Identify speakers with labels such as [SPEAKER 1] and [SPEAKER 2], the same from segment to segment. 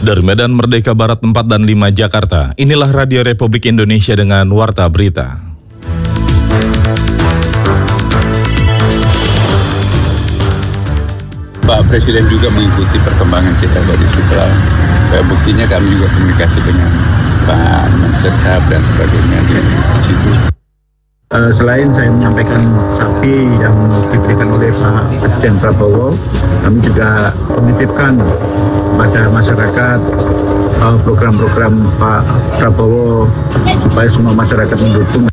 [SPEAKER 1] Dari Medan Merdeka Barat 4 dan 5 Jakarta, inilah Radio Republik Indonesia dengan Warta Berita.
[SPEAKER 2] Pak Presiden juga mengikuti perkembangan kita dari setelah buktinya kami juga komunikasi dengan Pak Mensekap dan sebagainya di situ.
[SPEAKER 3] Selain saya menyampaikan sapi yang diberikan oleh Pak Presiden Prabowo, kami juga menitipkan pada masyarakat program-program Pak Prabowo supaya semua masyarakat mendukung.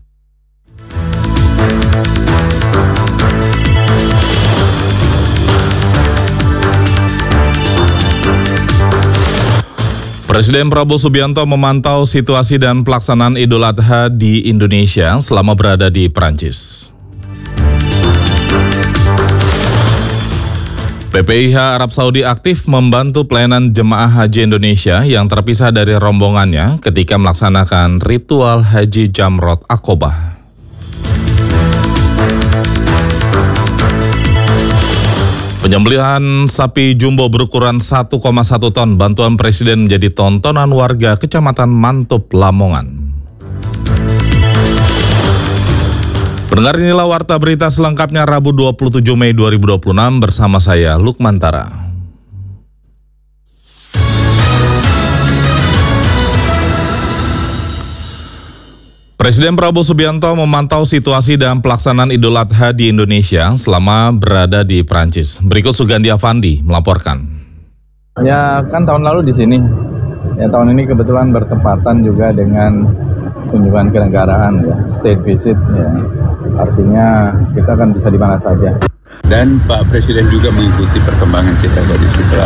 [SPEAKER 1] Presiden Prabowo Subianto memantau situasi dan pelaksanaan Idul Adha di Indonesia selama berada di Perancis. PPIH Arab Saudi aktif membantu pelayanan jemaah haji Indonesia yang terpisah dari rombongannya ketika melaksanakan ritual haji Jamrot Aqobah. Penyembelihan sapi jumbo berukuran 1,1 ton bantuan Presiden menjadi tontonan warga Kecamatan Mantub, Lamongan. Pendengar, inilah Warta Berita selengkapnya Rabu 27 Mei 2026 bersama saya Lukman Tara. Presiden Prabowo Subianto memantau situasi dan pelaksanaan Idul Adha di Indonesia selama berada di Prancis. Berikut Sugandi Avandi melaporkan.
[SPEAKER 4] Ya kan tahun lalu di sini. Ya tahun ini kebetulan bertepatan juga dengan kunjungan kenegaraan ya, state visit ya. Artinya kita kan bisa di mana saja.
[SPEAKER 2] Dan Pak Presiden juga mengikuti perkembangan kita dari setelah.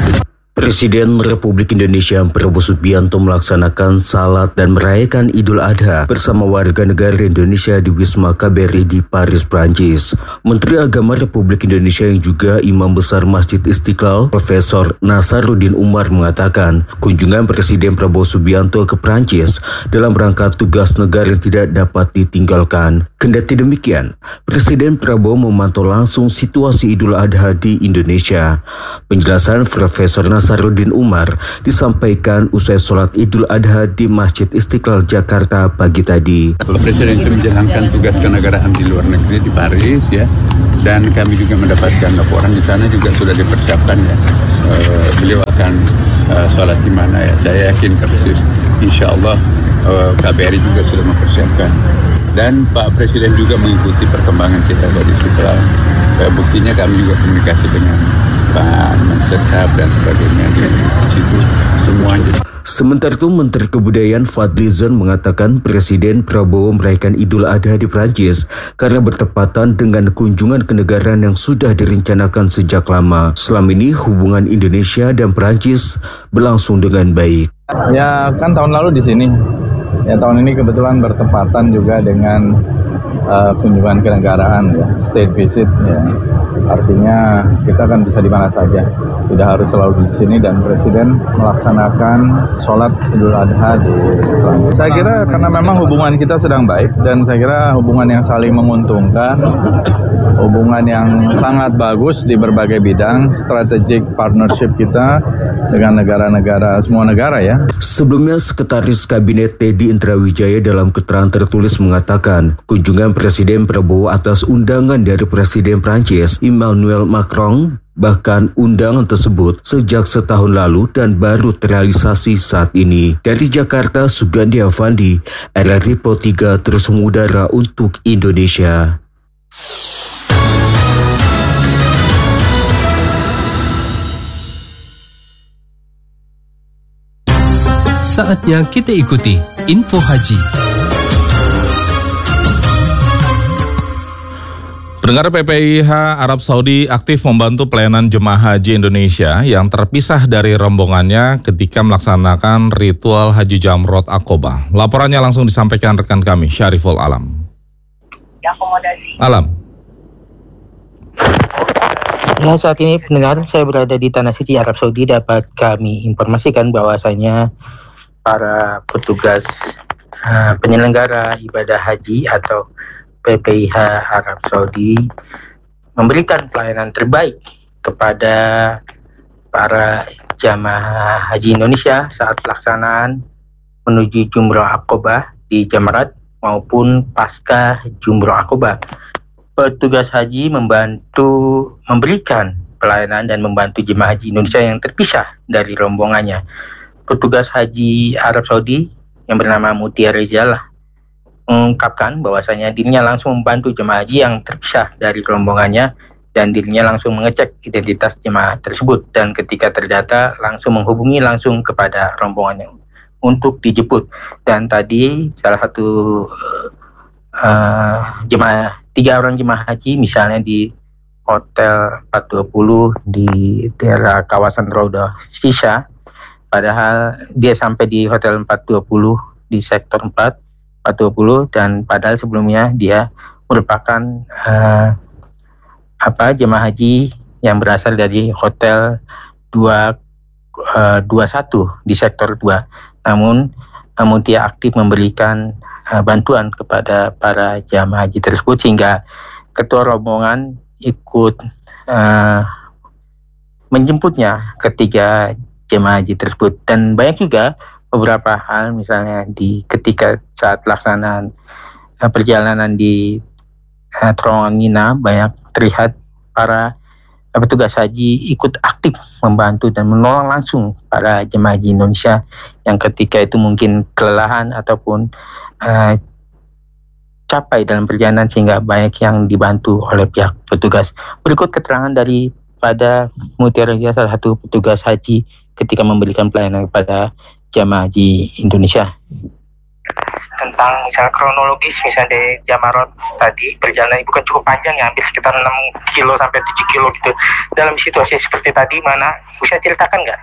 [SPEAKER 5] Presiden Republik Indonesia Prabowo Subianto melaksanakan salat dan merayakan Idul Adha bersama warga negara Indonesia di Wisma KBRI di Paris, Prancis. Menteri Agama Republik Indonesia yang juga Imam Besar Masjid Istiqlal, Profesor Nasaruddin Umar mengatakan, kunjungan Presiden Prabowo Subianto ke Prancis dalam rangka tugas negara yang tidak dapat ditinggalkan. Kendati demikian, Presiden Prabowo memantau langsung situasi Idul Adha di Indonesia. Penjelasan Profesor Nasaruddin Umar disampaikan usai sholat Idul Adha di Masjid Istiqlal Jakarta pagi tadi.
[SPEAKER 2] Presiden itu menjalankan tugas kenegaraan di luar negeri di Paris ya, dan kami juga mendapatkan laporan di sana juga sudah dipersiapkan ya. Beliau akan sholat di mana ya? Saya yakin persis, insya Allah KBRI juga sudah mempersiapkan. Dan Pak Presiden juga mengikuti perkembangan kita dari setelah buktinya kami juga komunikasi dengan Pak Mensekap dan sebagainya di situ semuanya.
[SPEAKER 5] Sementara itu, Menteri Kebudayaan Fadlizon mengatakan Presiden Prabowo merayakan Idul Adha di Prancis karena bertepatan dengan kunjungan kenegaraan yang sudah direncanakan sejak lama. Selama ini hubungan Indonesia dan Prancis berlangsung dengan baik.
[SPEAKER 4] Ya kan tahun lalu di sini. Ya tahun ini kebetulan bertepatan juga dengan kunjungan kenegaraan ya, state visit ya. Artinya kita kan bisa di mana saja, tidak harus selalu di sini, dan Presiden melaksanakan sholat Idul Adha di Prancis. Saya kira karena memang hubungan kita sedang baik, dan saya kira hubungan yang saling menguntungkan, hubungan yang sangat bagus di berbagai bidang, strategic partnership kita dengan negara-negara, semua negara ya.
[SPEAKER 5] Sebelumnya, Sekretaris Kabinet Teddy Indrawijaya dalam keterangan tertulis mengatakan kunjungan Presiden Prabowo atas undangan dari Presiden Prancis Emmanuel Macron, bahkan undangan tersebut sejak setahun lalu dan baru terrealisasi saat ini. Dari Jakarta, Sugandi Avandi, RRI Pro 3 terus mengudara untuk Indonesia.
[SPEAKER 6] Saatnya kita ikuti Info Haji.
[SPEAKER 1] Pendengar, PPIH Arab Saudi aktif membantu pelayanan jemaah haji Indonesia yang terpisah dari rombongannya ketika melaksanakan ritual haji Jamrot Aqobah. Laporannya langsung disampaikan rekan kami, Syariful Alam. Alam.
[SPEAKER 7] Ya, saat ini pendengar, saya berada di Tanah Suci Arab Saudi. Dapat kami informasikan bahwasanya para petugas penyelenggara ibadah haji atau PPIH Arab Saudi memberikan pelayanan terbaik kepada para jamaah haji Indonesia saat pelaksanaan menuju Jumroh Aqobah di Jamarat maupun pasca Jumroh Aqobah. Petugas haji memberikan pelayanan dan membantu jemaah haji Indonesia yang terpisah dari rombongannya. Petugas haji Arab Saudi yang bernama Mutia Rizal mengungkapkan bahwasanya dirinya langsung membantu jemaah haji yang terpisah dari rombongannya dan dirinya langsung mengecek identitas jemaah tersebut, dan ketika terdata langsung menghubungi langsung kepada rombongannya untuk dijemput. Dan tadi salah satu tiga orang jemaah haji misalnya di Hotel 420 di daerah kawasan Raudah Sisa, padahal dia sampai di Hotel 420 di sektor 420, dan padahal sebelumnya dia merupakan jemaah haji yang berasal dari Hotel 21 di sektor 2. Namun Mutia aktif memberikan bantuan kepada para jamaah haji tersebut, sehingga ketua rombongan ikut menjemputnya ketiga jemaah haji tersebut. Dan banyak juga beberapa hal, misalnya ketika saat pelaksanaan perjalanan di terowongan Mina, banyak terlihat para petugas haji ikut aktif membantu dan menolong langsung para jemaah haji Indonesia yang ketika itu mungkin kelelahan ataupun capek dalam perjalanan, sehingga banyak yang dibantu oleh pihak petugas. Berikut keterangan daripada Mutia Rizal, salah satu petugas haji ketika memberikan pelayanan kepada jemaah haji Indonesia. Tentang misalnya kronologis, misalnya dari Jamarat tadi perjalanan bukan cukup panjang ya, hampir sekitar 6 kilo sampai 7 kilo gitu. Dalam situasi seperti tadi, mana bisa ceritakan nggak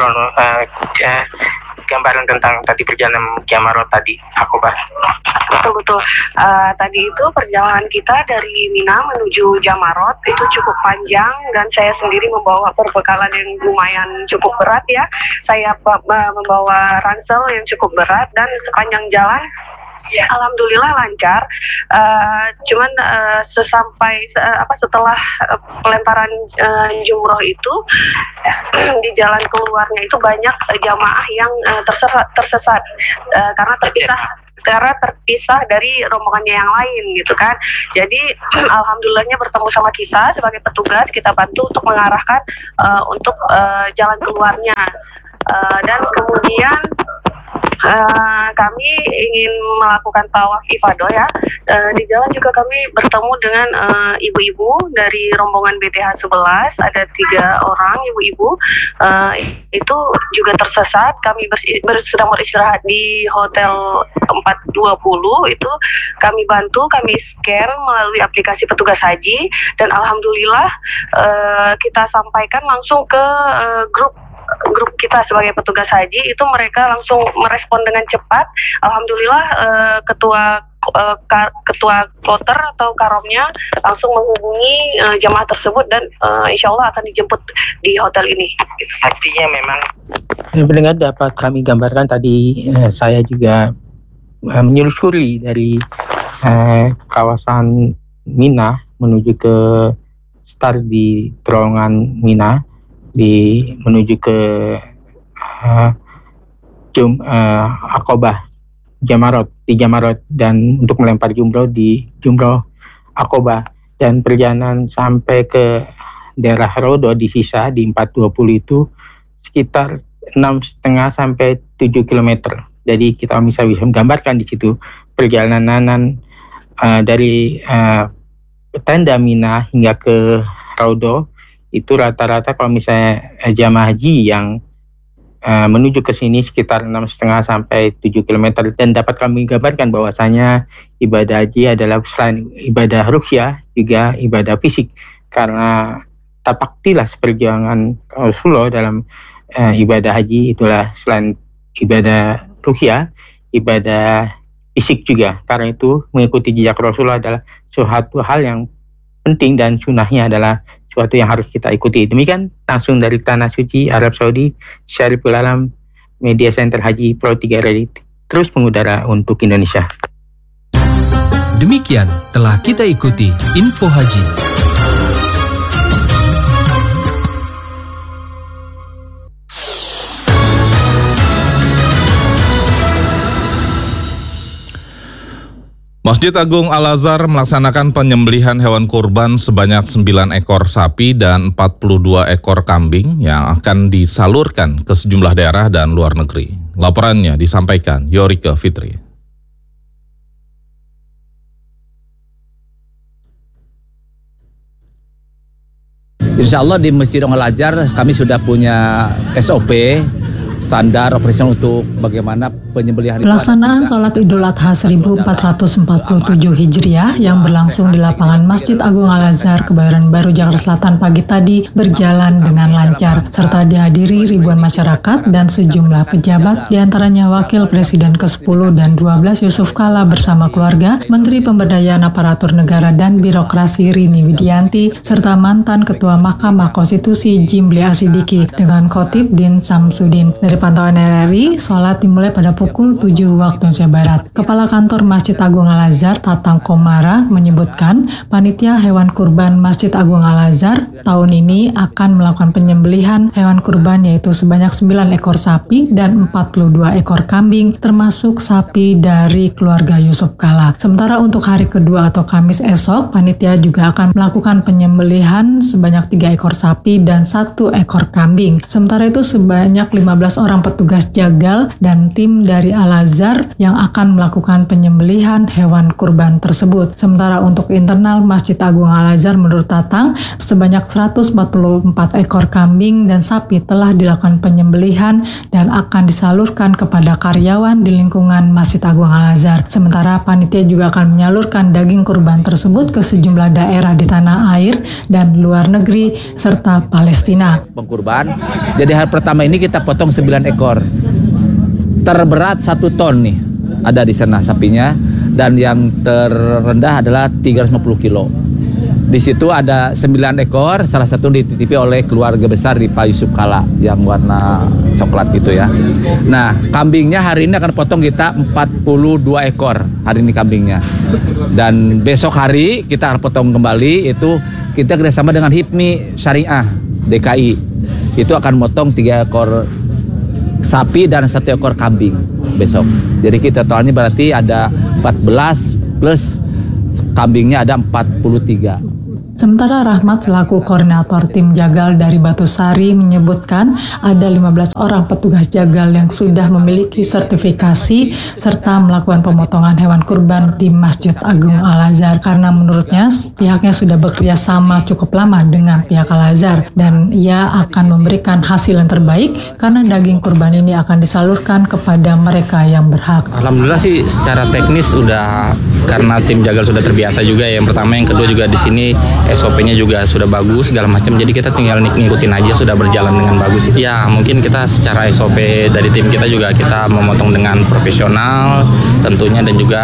[SPEAKER 7] gambaran tentang tadi perjalanan Jamarat tadi, Aqobah?
[SPEAKER 8] Betul. Tadi itu perjalanan kita dari Mina menuju Jamarat itu cukup panjang, dan saya sendiri membawa perbekalan yang lumayan cukup berat ya. Saya membawa ransel yang cukup berat, dan sepanjang jalan alhamdulillah lancar. Cuman setelah pelemparan jumroh itu di jalan keluarnya itu banyak jamaah yang tersesat karena terpisah dari rombongannya yang lain gitu kan. Jadi alhamdulillahnya bertemu sama kita sebagai petugas, kita bantu untuk mengarahkan untuk jalan keluarnya. Dan kemudian kami ingin melakukan tawaf ifadah ya. Di jalan juga kami bertemu dengan ibu-ibu dari rombongan BTH 11, ada 3 orang ibu-ibu itu juga tersesat. Kami sedang beristirahat di Hotel 420, itu kami bantu, kami scan melalui aplikasi petugas haji, dan alhamdulillah kita sampaikan langsung ke grup kita sebagai petugas haji, itu mereka langsung merespon dengan cepat. Alhamdulillah ketua kloter atau karomnya langsung menghubungi jemaah tersebut, dan insya Allah akan dijemput di hotel ini.
[SPEAKER 7] Artinya memang pendengar dapat kami gambarkan tadi, saya juga menyelusuri dari kawasan Mina menuju ke start di terowongan Mina, menuju ke Aqobah Jamarat di Jamarat, dan untuk melempar jumroh di Jumroh Aqobah, dan perjalanan sampai ke daerah Raudah di Sisa di 420 itu sekitar 6,5 sampai 7 km. Jadi kita bisa menggambarkan di situ perjalanan dari tenda Mina hingga ke Raudah itu rata-rata kalau misalnya jamaah haji yang menuju ke sini sekitar 6,5 sampai 7 km. Dan dapat kami gambarkan bahwasanya ibadah haji adalah selain ibadah ruqyah juga ibadah fisik, karena tapaktilah perjuangan Rasulullah dalam ibadah haji itulah selain ibadah ruqyah, ibadah fisik juga. Karena itu mengikuti jejak Rasulullah adalah suatu hal yang penting, dan sunnahnya adalah suatu yang harus kita ikuti. Demikian langsung dari Tanah Suci Arab Saudi, Syariful Alam, Media Center Haji Pro 3 Ready, terus mengudara untuk Indonesia.
[SPEAKER 6] Demikian telah kita ikuti Info Haji.
[SPEAKER 1] Masjid Agung Al-Azhar melaksanakan penyembelihan hewan kurban sebanyak 9 ekor sapi dan 42 ekor kambing yang akan disalurkan ke sejumlah daerah dan luar negeri. Laporannya disampaikan Yorike Fitri.
[SPEAKER 9] Insya Allah di Masjid Al-Azhar kami sudah punya SOP, standar operasional untuk bagaimana penyembelihan.
[SPEAKER 10] Pelaksanaan sholat Idul Adha 1447 Hijriah yang berlangsung di lapangan Masjid Agung Al-Azhar, Kebayoran Baru, Jakarta Selatan pagi tadi berjalan dengan lancar, serta dihadiri ribuan masyarakat dan sejumlah pejabat, diantaranya Wakil Presiden ke-10 dan 12 Yusuf Kala bersama keluarga, Menteri Pemberdayaan Aparatur Negara dan Birokrasi Rini Widianti, serta mantan Ketua Mahkamah Konstitusi Jimli Asidiki dengan Khotib Din Samsudin. Dari pantauan RRI, sholat dimulai pada pukul 7 waktu Indonesia Barat. Kepala Kantor Masjid Agung Al-Azhar, Tatang Komara, menyebutkan panitia hewan kurban Masjid Agung Al-Azhar tahun ini akan melakukan penyembelihan hewan kurban yaitu sebanyak 9 ekor sapi dan 42 ekor kambing, termasuk sapi dari keluarga Yusuf Kala. Sementara untuk hari kedua atau Kamis esok, panitia juga akan melakukan penyembelihan sebanyak 3 ekor sapi dan 1 ekor kambing. Sementara itu sebanyak 15 orang petugas jagal dan tim dari Al-Azhar yang akan melakukan penyembelihan hewan kurban tersebut. Sementara untuk internal Masjid Agung Al-Azhar, menurut Tatang, sebanyak 144 ekor kambing dan sapi telah dilakukan penyembelihan dan akan disalurkan kepada karyawan di lingkungan Masjid Agung Al-Azhar. Sementara panitia juga akan menyalurkan daging kurban tersebut ke sejumlah daerah di tanah air dan luar negeri serta Palestina.
[SPEAKER 9] Pengkurban. Jadi hari pertama ini kita potong 9 ekor. Terberat 1 ton nih ada di sana sapinya, dan yang terendah adalah 350 kilo. Di situ ada 9 ekor, salah satu dititipi oleh keluarga besar di Pak Yusuf Kala yang warna coklat gitu ya. Nah, kambingnya hari ini akan potong kita 42 ekor hari ini kambingnya. Dan besok hari kita akan potong kembali, itu kita kerjasama dengan HIPMI Syariah DKI. Itu akan motong 3 ekor sapi dan 1 ekor kambing besok. Jadi kita totalnya berarti ada 14 plus kambingnya ada 43.
[SPEAKER 10] Sementara Rahmat selaku koordinator tim jagal dari Batu Sari menyebutkan ada 15 orang petugas jagal yang sudah memiliki sertifikasi serta melakukan pemotongan hewan kurban di Masjid Agung Al-Azhar karena menurutnya pihaknya sudah bekerja sama cukup lama dengan pihak Al-Azhar dan ia akan memberikan hasil yang terbaik karena daging kurban ini akan disalurkan kepada mereka yang berhak.
[SPEAKER 11] Alhamdulillah sih secara teknis udah, karena tim jagal sudah terbiasa juga ya. Yang pertama, yang kedua juga di sini SOP-nya juga sudah bagus segala macam, jadi kita tinggal ngikutin aja, sudah berjalan dengan bagus. Ya mungkin kita secara SOP dari tim kita juga kita memotong dengan profesional tentunya, dan juga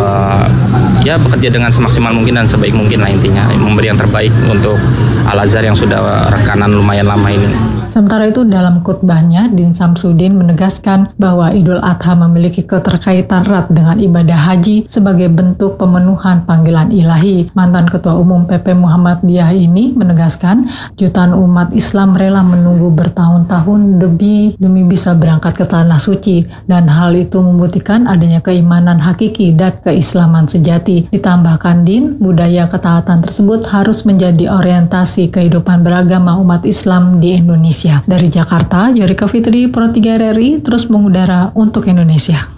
[SPEAKER 11] ya bekerja dengan semaksimal mungkin dan sebaik mungkin lah, intinya memberi yang terbaik untuk Al-Azhar yang sudah rekanan lumayan lama ini.
[SPEAKER 10] Sementara itu dalam khutbahnya, Din Samsudin menegaskan bahwa Idul Adha memiliki keterkaitan erat dengan ibadah haji sebagai bentuk pemenuhan panggilan ilahi. Mantan Ketua Umum PP Muhammadiyah ini menegaskan jutaan umat Islam rela menunggu bertahun-tahun demi bisa berangkat ke Tanah Suci, dan hal itu membuktikan adanya keimanan hakiki dan keislaman sejati. Ditambahkan Din, budaya ketaatan tersebut harus menjadi orientasi kehidupan beragama umat Islam di Indonesia. Dari Jakarta, Yorike Fitri, Pro 3 RRI, terus mengudara untuk Indonesia.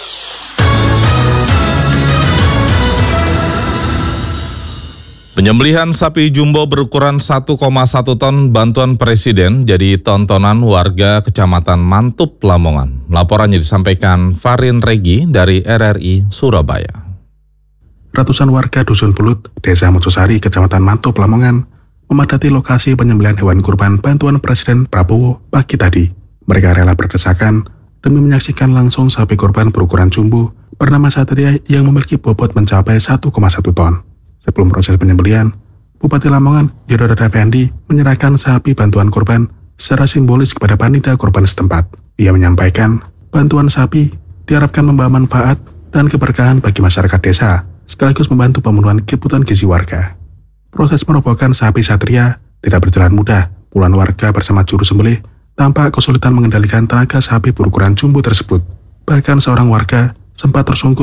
[SPEAKER 1] Penyembelihan sapi jumbo berukuran 1,1 ton bantuan Presiden jadi tontonan warga Kecamatan Mantup, Lamongan. Laporannya disampaikan Farin Regi dari RRI Surabaya.
[SPEAKER 12] Ratusan warga Dusun Pulut, Desa Mojosari, Kecamatan Mantup, Lamongan, memadati lokasi penyembelihan hewan kurban bantuan Presiden Prabowo pagi tadi. Mereka rela berdesakan demi menyaksikan langsung sapi kurban berukuran jumbo bernama Satria yang memiliki bobot mencapai 1,1 ton. Sebelum proses penyembelihan, Bupati Lamongan Yododada Fendi menyerahkan sapi bantuan kurban secara simbolis kepada panitia kurban setempat. Ia menyampaikan bantuan sapi diharapkan membawa manfaat dan keberkahan bagi masyarakat desa, sekaligus membantu pemenuhan kebutuhan gizi warga. Proses merobohkan sapi Satria tidak berjalan mudah. Puluhan warga bersama juru sembelih tampak kesulitan mengendalikan tenaga sapi berukuran jumbo tersebut. Bahkan seorang warga sempat tersungkur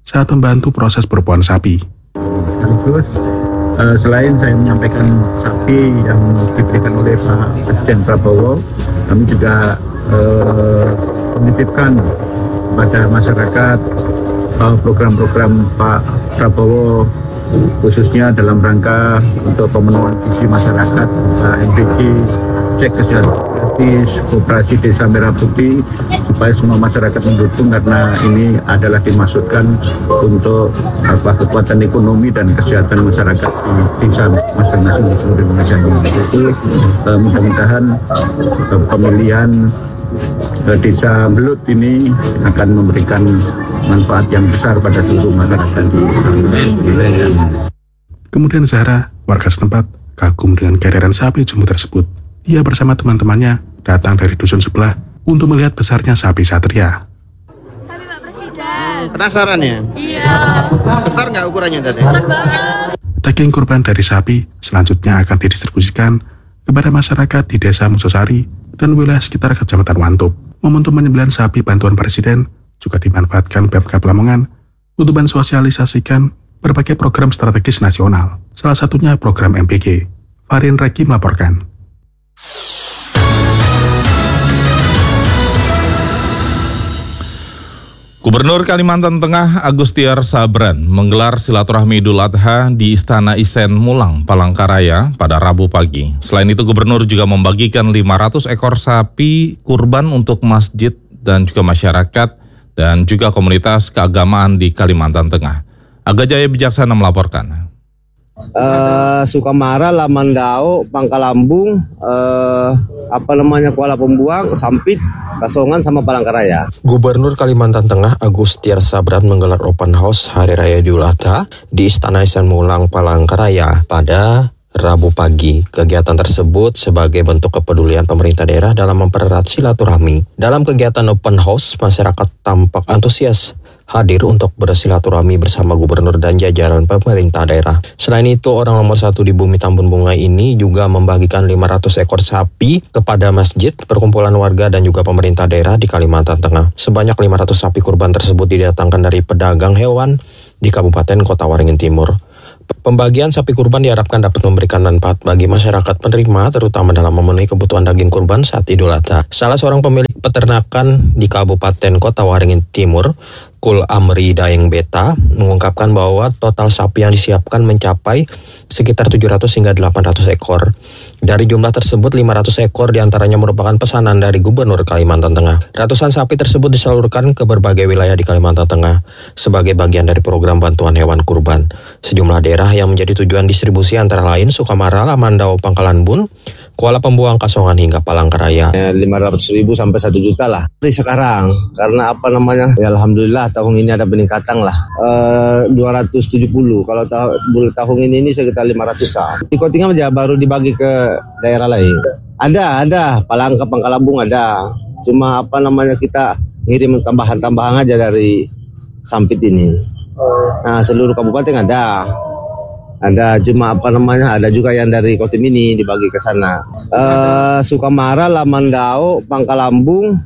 [SPEAKER 12] saat membantu proses perubahan sapi.
[SPEAKER 3] Sekaligus selain saya menyampaikan sapi yang diberikan oleh Pak Presiden Prabowo, kami juga menitipkan kepada masyarakat program-program Pak Prabowo, khususnya dalam rangka untuk pemenuhan visi masyarakat, MPG, cek kesehatan gratis, koperasi Desa Merah Putih, supaya semua masyarakat mendukung karena ini adalah dimaksudkan untuk kekuatan ekonomi dan kesehatan masyarakat di desa masing-masing di seluruh Indonesia ini. Itu mudah-mudahan pemilihan Desa Belut ini akan memberikan manfaat yang besar pada seluruh masyarakat di wilayah.
[SPEAKER 12] Kemudian Zahra, warga setempat, kagum dengan kehadiran sapi jumbo tersebut. Ia bersama teman-temannya datang dari dusun sebelah untuk melihat besarnya sapi Satria.
[SPEAKER 13] Sapi Pak Presiden.
[SPEAKER 14] Penasaran ya?
[SPEAKER 13] Iya.
[SPEAKER 14] Besar nggak ukurannya tadi?
[SPEAKER 13] Besar banget.
[SPEAKER 12] Daging kurban dari sapi selanjutnya akan didistribusikan kepada masyarakat di Desa Musosari dan wilayah sekitar Kecamatan Wantup. Momentum penyembelihan sapi bantuan Presiden juga dimanfaatkan Pemkab Lamongan untuk mensosialisasikan berbagai program strategis nasional, salah satunya program MPG. Farin Reki melaporkan.
[SPEAKER 1] Gubernur Kalimantan Tengah Agustiar Sabran menggelar silaturahmi Idul Adha di Istana Isen Mulang, Palangkaraya pada Rabu pagi. Selain itu, Gubernur juga membagikan 500 ekor sapi kurban untuk masjid dan juga masyarakat dan juga komunitas keagamaan di Kalimantan Tengah. Aga Jaya Bijaksana melaporkan.
[SPEAKER 14] Sukamara, Lamandau, Pangkalambung, Kuala Pembuang, Sampit, Kasongan sama Palangkaraya.
[SPEAKER 15] Gubernur Kalimantan Tengah Agustiar Sabran menggelar open house Hari Raya Idul Adha di Istana Isen Mulang, Palangkaraya pada Rabu pagi. Kegiatan tersebut sebagai bentuk kepedulian pemerintah daerah dalam mempererat silaturahmi. Dalam kegiatan open house, masyarakat tampak antusias hadir untuk bersilaturahmi bersama gubernur dan jajaran pemerintah daerah. Selain itu, orang nomor 1 di Bumi Tambun Bunga ini juga membagikan 500 ekor sapi kepada masjid, perkumpulan warga dan juga pemerintah daerah di Kalimantan Tengah. Sebanyak 500 sapi kurban tersebut didatangkan dari pedagang hewan di Kabupaten Kota Waringin Timur. Pembagian sapi kurban diharapkan dapat memberikan manfaat bagi masyarakat penerima, terutama dalam memenuhi kebutuhan daging kurban saat Idul Adha. Salah seorang pemilik peternakan di Kabupaten Kota Waringin Timur, Kul Amri Daeng Beta, mengungkapkan bahwa total sapi yang disiapkan mencapai sekitar 700 hingga 800 ekor. Dari jumlah tersebut, 500 ekor diantaranya merupakan pesanan dari Gubernur Kalimantan Tengah. Ratusan sapi tersebut disalurkan ke berbagai wilayah di Kalimantan Tengah sebagai bagian dari program bantuan hewan kurban. Sejumlah daerah yang menjadi tujuan distribusi antara lain Sukamara, Lamandau, Pangkalan Bun, Kuala Pembuang, Kasongan hingga Palangkaraya.
[SPEAKER 14] 500.000 sampai 1 juta lah. Dari sekarang, karena ya alhamdulillah tahun ini ada peningkatan lah. 270, kalau tahun ini sekitar 500-an. Di Kotingan aja baru dibagi ke daerah lain. Ada, Pangkalambung ada. Cuma kita ngirim tambahan aja dari Sampit ini. Nah, seluruh kabupaten ada cuma ada juga yang dari Kotimini dibagi ke sana. Sukamara, Lamandau, Pangkalambung,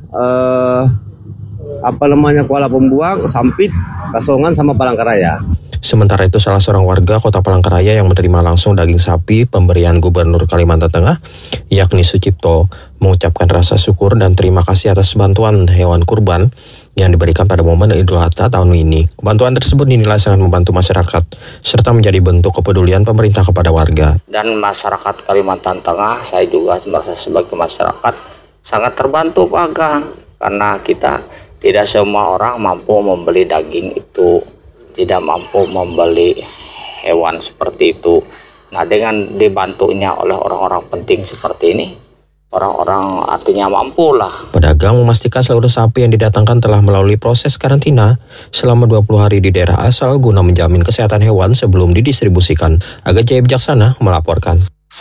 [SPEAKER 14] Kuala Pembuang, Sampit, Kasongan sama Palangkaraya.
[SPEAKER 15] Sementara itu, salah seorang warga Kota Palangkaraya yang menerima langsung daging sapi pemberian Gubernur Kalimantan Tengah, yakni Sucipto, mengucapkan rasa syukur dan terima kasih atas bantuan hewan kurban yang diberikan pada momen Idul Adha tahun ini. Bantuan tersebut dinilai sangat membantu masyarakat, serta menjadi bentuk kepedulian pemerintah kepada warga.
[SPEAKER 16] Dan masyarakat Kalimantan Tengah, saya juga merasa sebagai masyarakat sangat terbantu Pak Aga, karena kita tidak semua orang mampu membeli daging itu, tidak mampu membeli hewan seperti itu. Nah, dengan dibantunya oleh orang-orang penting seperti ini, orang-orang artinya mampu lah.
[SPEAKER 15] Pedagang memastikan seluruh sapi yang didatangkan telah melalui proses karantina selama 20 hari di daerah asal guna menjamin kesehatan hewan sebelum didistribusikan. Aga Jaya Bijaksana melaporkan.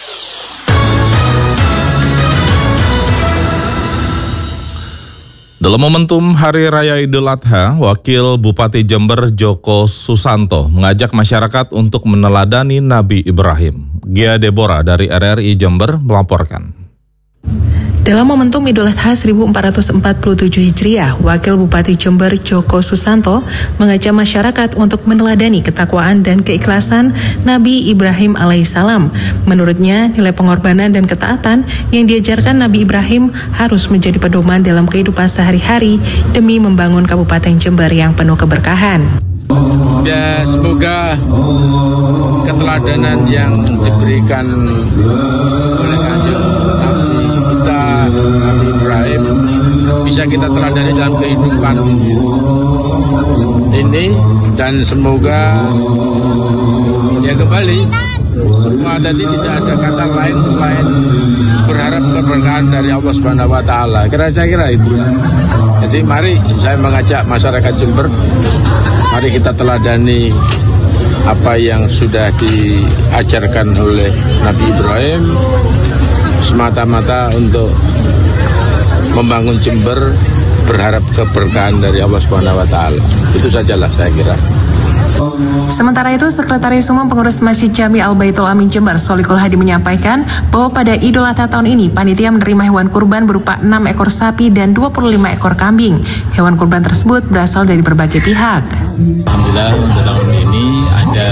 [SPEAKER 1] Dalam momentum Hari Raya Idul Adha, Wakil Bupati Jember Joko Susanto mengajak masyarakat untuk meneladani Nabi Ibrahim. Gia Deborah dari RRI Jember melaporkan.
[SPEAKER 17] Dalam momentum Idul Adha 1447 Hijriah, Wakil Bupati Jember Joko Susanto mengajak masyarakat untuk meneladani ketakwaan dan keikhlasan Nabi Ibrahim alaihissalam. Menurutnya, nilai pengorbanan dan ketaatan yang diajarkan Nabi Ibrahim harus menjadi pedoman dalam kehidupan sehari-hari demi membangun Kabupaten Jember yang penuh keberkahan.
[SPEAKER 18] Ya, semoga keteladanan yang diberikan oleh Kanjeng Nabi Ibrahim bisa kita teladani dalam kehidupan ini, dan semoga ya kembali semua tadi tidak ada kata lain selain berharap keberkahan dari Allah Subhanahu wa taala. Kira-kira itu. Jadi mari saya mengajak masyarakat Jember, mari kita teladani apa yang sudah diajarkan oleh Nabi Ibrahim semata-mata untuk membangun Jember, berharap keberkahan dari Allah Subhanahu wa taala. Itu sajalah saya kira.
[SPEAKER 17] Sementara itu, Sekretaris Umum Pengurus Masjid Jami Al-Baitul Amin Jember, Solikul Hadi menyampaikan bahwa pada Idul Adha tahun ini, panitia menerima hewan kurban berupa 6 ekor sapi dan 25 ekor kambing. Hewan kurban tersebut berasal dari berbagai pihak.
[SPEAKER 19] Alhamdulillah untuk tahun ini ada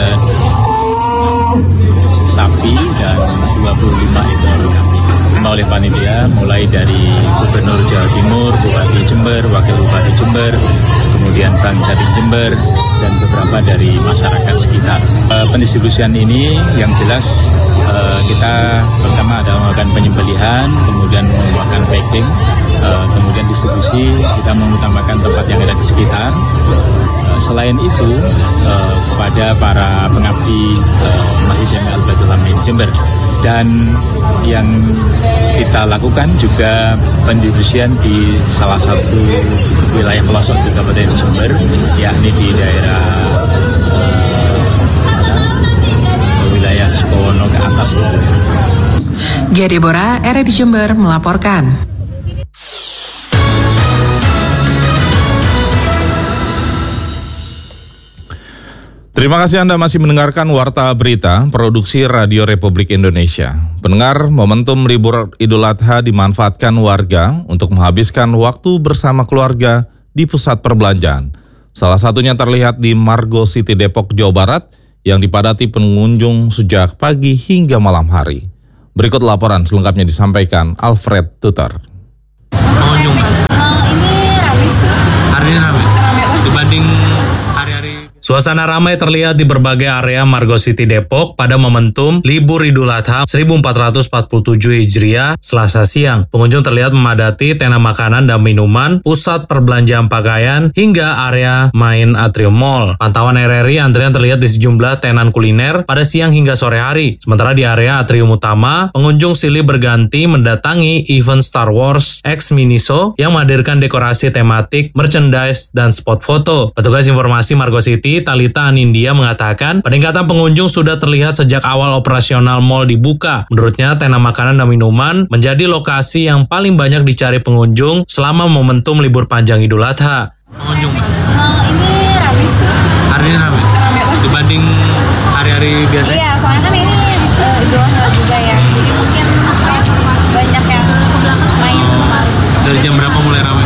[SPEAKER 19] sapi dan 25 ekor kambing oleh panitia, mulai dari Gubernur Jawa Timur, Bupati Jember, Wakil Bupati Jember, kemudian Bank Jatim Jember, dan beberapa dari masyarakat sekitar. Pendistribusian ini yang jelas kita pertama adalah melakukan penyembelihan, kemudian melakukan packing, kemudian distribusi, kita mengutamakan tempat yang ada di sekitar. Selain itu, kepada para pengabdi Masjid Jami Al-Baitul Amin Jember, dan yang kita lakukan juga pendistribusian di salah satu wilayah pelosok di Kabupaten Jember, yakni di daerah wilayah Sukowono ke atas.
[SPEAKER 17] Gia Deborah, RRI Jember melaporkan.
[SPEAKER 1] Terima kasih Anda masih mendengarkan Warta Berita, produksi Radio Republik Indonesia. Pendengar, momentum libur Idul Adha dimanfaatkan warga untuk menghabiskan waktu bersama keluarga di pusat perbelanjaan. Salah satunya terlihat di Margo City Depok, Jawa Barat, yang dipadati pengunjung sejak pagi hingga malam hari. Berikut laporan selengkapnya disampaikan Alfred Tutor.
[SPEAKER 20] Pengunjung ini ramai sih. Hari ini ramai dibanding hari-hari. Suasana ramai terlihat di berbagai area Margo City Depok pada momentum libur Idul Adha 1447 Hijriah Selasa siang. Pengunjung terlihat memadati tenda makanan dan minuman, pusat perbelanjaan pakaian, hingga area main Atrium Mall. Pantauan RRI, antrian terlihat di sejumlah tenan kuliner pada siang hingga sore hari. Sementara di area Atrium Utama, pengunjung silih berganti mendatangi event Star Wars X Miniso yang menghadirkan dekorasi tematik, merchandise, dan spot foto. Petugas informasi Margo City Talita Anindya mengatakan peningkatan pengunjung sudah terlihat sejak awal operasional mall dibuka. Menurutnya, tenda makanan dan minuman menjadi lokasi yang paling banyak dicari pengunjung selama momentum libur panjang Idul Adha. Pengunjung
[SPEAKER 13] ini ramai sih.
[SPEAKER 20] hari ini ramai dibanding hari-hari biasa.
[SPEAKER 13] Iya, soalnya kan ini Idul Adha juga ya, jadi mungkin banyak yang main kemarin.
[SPEAKER 20] Dari jam berapa mulai ramai?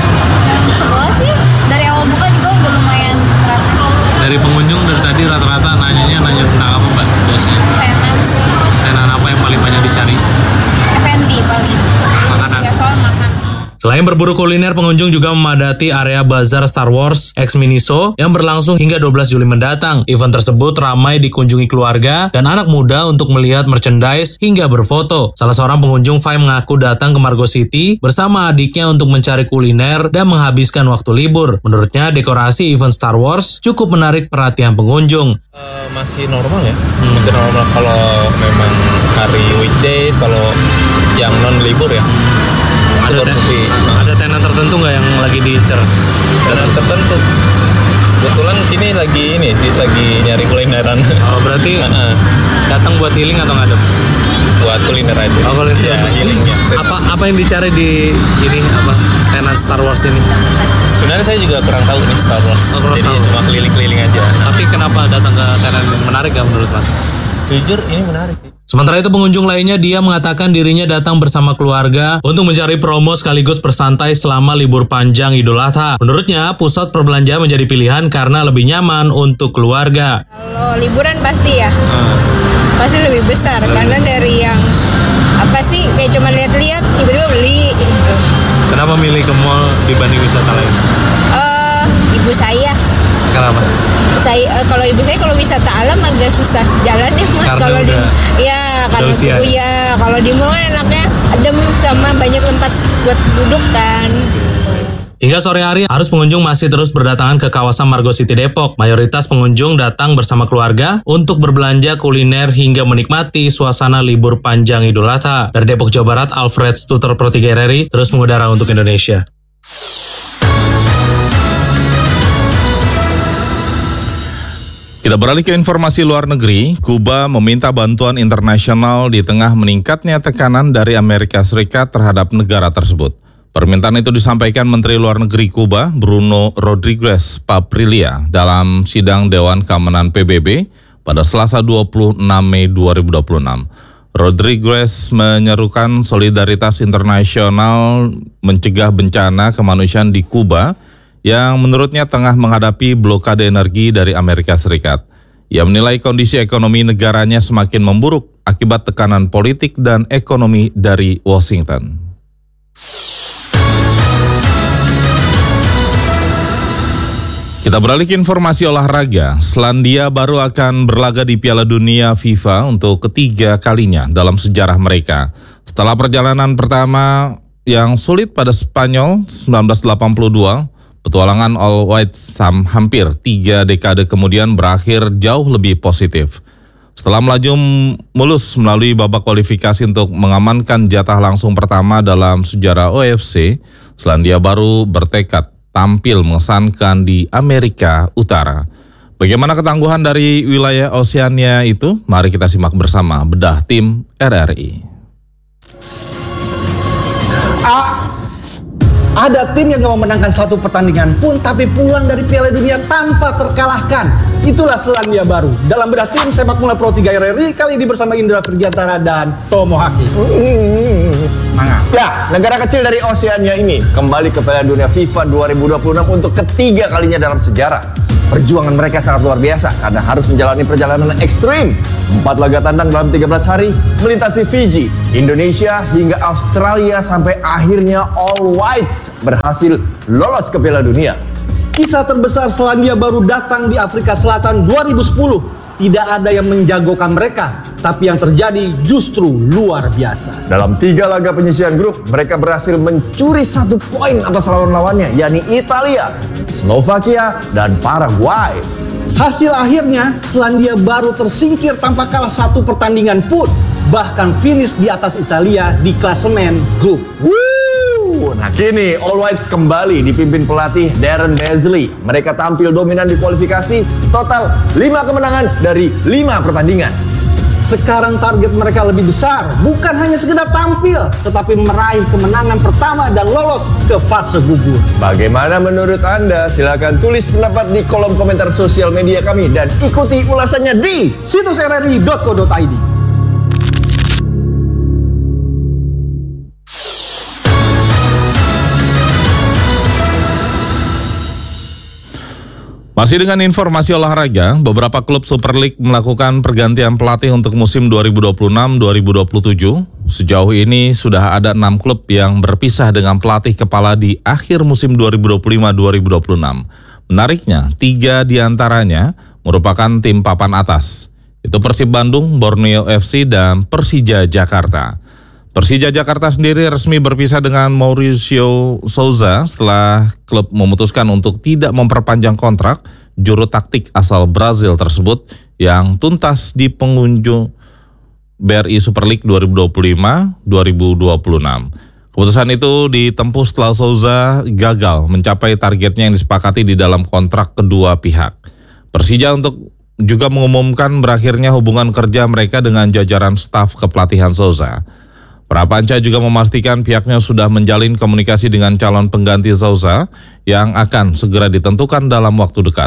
[SPEAKER 13] Sebelah sih, dari awal buka juga udah lumayan ramai.
[SPEAKER 20] Dari pengunjung dari tadi rata-rata nanya tentang apa Mbak biasanya?
[SPEAKER 13] Tenan sih.
[SPEAKER 20] Tenan apa yang paling banyak dicari?
[SPEAKER 13] F&B paling.
[SPEAKER 20] Makanan.
[SPEAKER 13] Ya, soal makan.
[SPEAKER 20] Selain berburu kuliner, pengunjung juga memadati area bazar Star Wars X Miniso yang berlangsung hingga 12 Juli mendatang. Event tersebut ramai dikunjungi keluarga dan anak muda untuk melihat merchandise hingga berfoto. Salah seorang pengunjung, Fai, mengaku datang ke Margo City bersama adiknya untuk mencari kuliner dan menghabiskan waktu libur. Menurutnya, dekorasi event Star Wars cukup menarik perhatian pengunjung.
[SPEAKER 21] Masih normal ya, masih normal kalau memang hari weekdays, kalau yang non libur ya.
[SPEAKER 20] Ada tenan tertentu nggak yang lagi diincar?
[SPEAKER 21] Tenan tertentu. Kebetulan sini lagi nyari kulineran.
[SPEAKER 20] Oh, berarti datang buat healing atau ngadem?
[SPEAKER 21] Buat kuliner aja.
[SPEAKER 20] Oh, kuliner.
[SPEAKER 21] Ya, healingnya.
[SPEAKER 20] Apa yang dicari di ini tenan Star Wars ini?
[SPEAKER 21] Sebenarnya saya juga kurang tahu nih Star Wars. Jadi cuma keliling-keliling aja.
[SPEAKER 20] Tapi kenapa datang ke tenan menarik nggak menurut Mas?
[SPEAKER 21] Jujur ini menarik sih.
[SPEAKER 20] Sementara itu pengunjung lainnya dia mengatakan dirinya datang bersama keluarga untuk mencari promo sekaligus bersantai selama libur panjang Idul Adha. Menurutnya, pusat perbelanjaan menjadi pilihan karena lebih nyaman untuk keluarga.
[SPEAKER 2] Kalau liburan pasti ya, pasti lebih besar karena dari yang apa sih kayak cuma lihat-lihat tiba-tiba beli.
[SPEAKER 20] Kenapa milih ke mall dibanding wisata lain?
[SPEAKER 2] Ibu saya.
[SPEAKER 20] Kenapa?
[SPEAKER 2] Kalau ibu saya kalau wisata alam agak susah jalannya mas. Kalau di karena ibu ya kalau di mall enaknya adem sama banyak tempat buat duduk kan.
[SPEAKER 20] Hingga sore hari, arus pengunjung masih terus berdatangan ke kawasan Margo City Depok. Mayoritas pengunjung datang bersama keluarga untuk berbelanja kuliner hingga menikmati suasana libur panjang Idul Adha. Dari Depok, Jawa Barat, Alfred Stuter Pro 3 RRI terus mengudara untuk Indonesia.
[SPEAKER 1] Kita beralih ke informasi luar negeri. Kuba meminta bantuan internasional di tengah meningkatnya tekanan dari Amerika Serikat terhadap negara tersebut. Permintaan itu disampaikan Menteri Luar Negeri Kuba, Bruno Rodriguez Paprilia, dalam sidang Dewan Keamanan PBB pada Selasa 26 Mei 2026. Rodriguez menyerukan solidaritas internasional mencegah bencana kemanusiaan di Kuba yang menurutnya tengah menghadapi blokade energi dari Amerika Serikat. Ia menilai kondisi ekonomi negaranya semakin memburuk akibat tekanan politik dan ekonomi dari Washington. Kita beralih ke informasi olahraga. Selandia Baru akan berlaga di Piala Dunia FIFA untuk ketiga kalinya dalam sejarah mereka. Setelah perjalanan pertama yang sulit pada Spanyol 1982, petualangan All White hampir 3 dekade kemudian berakhir jauh lebih positif. Setelah melaju mulus melalui babak kualifikasi untuk mengamankan jatah langsung pertama dalam sejarah OFC, Selandia Baru bertekad tampil mengesankan di Amerika Utara. Bagaimana ketangguhan dari wilayah Oseania itu? Mari kita simak bersama bedah tim RRI.
[SPEAKER 22] Ada tim yang gak memenangkan satu pertandingan pun tapi pulang dari Piala Dunia tanpa terkalahkan. Itulah Selandia Baru. Dalam bedah tim Sepak Bola Pro 3 RRI kali ini bersama Indra Firgiantara dan Tomo Haki.
[SPEAKER 23] Ya, negara kecil dari Oseania ini kembali ke Piala Dunia FIFA 2026 untuk ketiga kalinya dalam sejarah. Perjuangan mereka sangat luar biasa karena harus menjalani perjalanan ekstrim. 4 laga tandang dalam 13 hari, melintasi Fiji, Indonesia, hingga Australia sampai akhirnya All Whites berhasil lolos ke Piala Dunia.
[SPEAKER 22] Kisah terbesar Selandia Baru datang di Afrika Selatan 2010. Tidak ada yang menjagokan mereka, tapi yang terjadi justru luar biasa.
[SPEAKER 23] Dalam 3 laga penyisihan grup, mereka berhasil mencuri 1 poin atas lawan-lawannya, yakni Italia, Slovakia, dan Paraguay.
[SPEAKER 22] Hasil akhirnya, Selandia Baru tersingkir tanpa kalah 1 pertandingan pun, bahkan finish di atas Italia di klasemen grup.
[SPEAKER 23] Nah kini All Whites kembali dipimpin pelatih Darren Beasley. Mereka tampil dominan di kualifikasi, total 5 kemenangan dari 5 pertandingan.
[SPEAKER 22] Sekarang target mereka lebih besar, bukan hanya sekedar tampil, tetapi meraih kemenangan pertama dan lolos ke fase gugur.
[SPEAKER 23] Bagaimana menurut Anda? Silakan tulis pendapat di kolom komentar sosial media kami dan ikuti ulasannya di
[SPEAKER 22] situs rri.co.id.
[SPEAKER 1] Masih dengan informasi olahraga, beberapa klub Super League melakukan pergantian pelatih untuk musim 2026-2027. Sejauh ini sudah ada 6 klub yang berpisah dengan pelatih kepala di akhir musim 2025-2026. Menariknya, 3 diantaranya merupakan tim papan atas. Itu Persib Bandung, Borneo FC, dan Persija Jakarta. Persija Jakarta sendiri resmi berpisah dengan Mauricio Souza setelah klub memutuskan untuk tidak memperpanjang kontrak juru taktik asal Brazil tersebut yang tuntas di pengunjung BRI Super League 2025-2026. Keputusan itu ditempuh setelah Souza gagal mencapai targetnya yang disepakati di dalam kontrak kedua pihak. Persija juga mengumumkan berakhirnya hubungan kerja mereka dengan jajaran staf kepelatihan Souza. Prapanca juga memastikan pihaknya sudah menjalin komunikasi dengan calon pengganti Souza yang akan segera ditentukan dalam waktu dekat.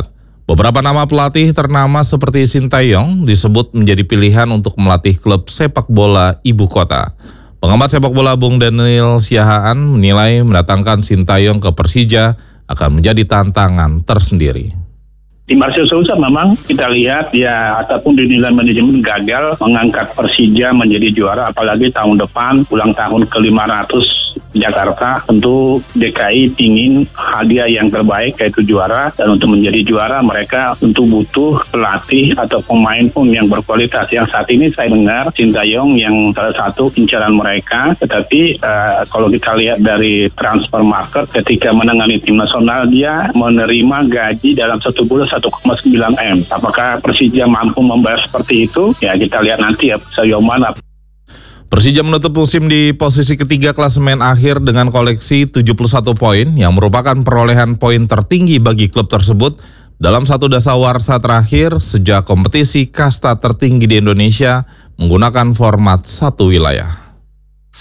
[SPEAKER 1] Beberapa nama pelatih ternama seperti Sintayong disebut menjadi pilihan untuk melatih klub sepak bola ibu kota. Pengamat sepak bola Bung Daniel Siahaan menilai mendatangkan Sintayong ke Persija akan menjadi tantangan tersendiri.
[SPEAKER 4] Di Marcelo Souza memang kita lihat ya ataupun dinilai manajemen gagal mengangkat Persija menjadi juara, apalagi tahun depan ulang tahun ke-500 Jakarta. Tentu DKI ingin hadiah yang terbaik yaitu juara, dan untuk menjadi juara mereka tentu butuh pelatih atau pemain pun yang berkualitas. Yang saat ini saya dengar Sintayong yang salah satu incaran mereka, tetapi kalau kita lihat dari transfer market ketika menangani tim nasional dia menerima gaji dalam satu bulan 1,9 M. Apakah Persija mampu membayar seperti itu? Ya kita lihat nanti ya sejauh mana.
[SPEAKER 1] Persija menutup musim di posisi ketiga klasemen akhir dengan koleksi 71 poin yang merupakan perolehan poin tertinggi bagi klub tersebut dalam satu dasawarsa terakhir sejak kompetisi kasta tertinggi di Indonesia menggunakan format satu wilayah.